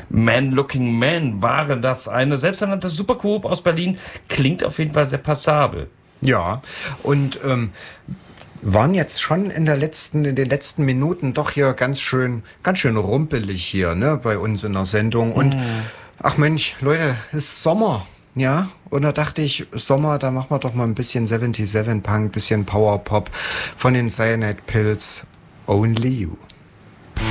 Man Looking Man war das eine selbsternannte Supercoop aus Berlin. Klingt auf jeden Fall sehr passabel. Ja, und waren jetzt schon in den letzten Minuten doch hier ganz schön rumpelig hier, ne, bei uns in der Sendung. Und ach Mensch, Leute, es ist Sommer, ja. Und da dachte ich, Sommer, da machen wir doch mal ein bisschen 77 Punk, bisschen Power Pop von den Cyanide Pills, Only You.